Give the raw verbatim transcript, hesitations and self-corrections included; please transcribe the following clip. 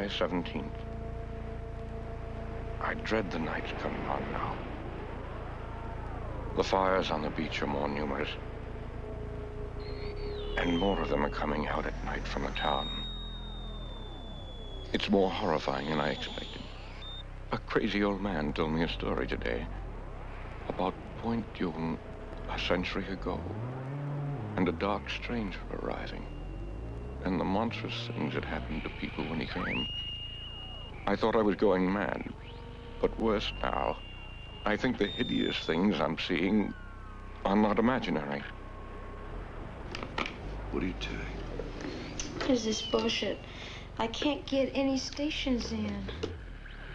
July seventeenth. I dread the night coming on now. The fires on the beach are more numerous, and more of them are coming out at night from the town. It's more horrifying than I expected. A crazy old man told me a story today about Point Dume a century ago, and a dark stranger arriving, and the monstrous things that happened to people when he came. I thought I was going mad, but worse now. I think the hideous things I'm seeing are not imaginary. What are you doing? What is this bullshit? I can't get any stations in.